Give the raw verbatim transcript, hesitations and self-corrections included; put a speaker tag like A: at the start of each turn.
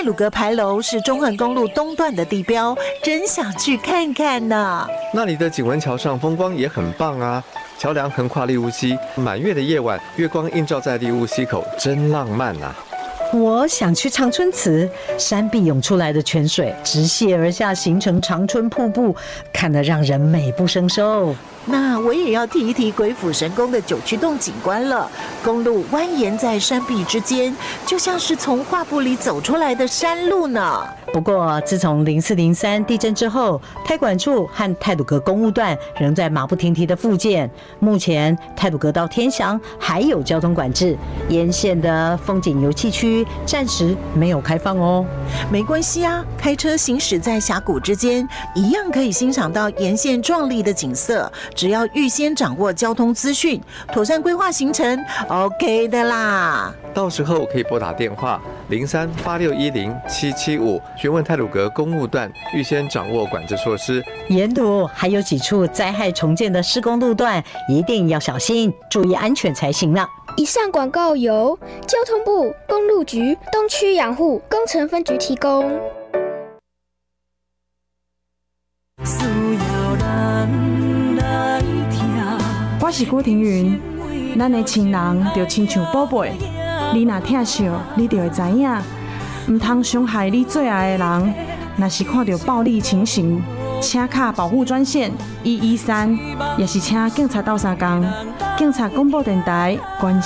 A: 太鲁阁牌楼是中横公路东段的地标，真想去看看呢。
B: 那里的景文桥上风光也很棒啊，桥梁横跨利乌溪，满月的夜晚，月光映照在利乌溪口，真浪漫啊。
C: 我想去长春祠，山壁涌出来的泉水直泻而下，形成长春瀑布，看得让人美不胜收。
A: 那我也要提一提鬼斧神工的九曲洞景观了。公路蜿蜒在山壁之间，就像是从画布里走出来的山路呢。
C: 不过，自从零四零三地震之后，太管处和太鲁阁公务段仍在马不停蹄的复建。目前，太鲁阁到天祥还有交通管制，沿线的风景游憩区暂时没有开放哦。
A: 没关系啊，开车行驶在峡谷之间，一样可以欣赏到沿线壮丽的景色。只要预先掌握交通资讯，妥善规划行程 ，OK 的啦。
B: 到时候可以拨打电话零三八六一零七七五，询问太鲁阁公务段，预先掌握管制措施。
C: 沿途还有几处灾害重建的施工路段，一定要小心，注意安全才行呢。
D: 以上广告由交通部公路局东区养护工程分局提供。
E: 我是古庭云，咱的亲人就亲像宝贝，你若疼惜，你就会知影，唔通伤害你最爱的人。若是看到暴力情形，请卡保护专线一一三，也是请警察斗相共。警察广播电台关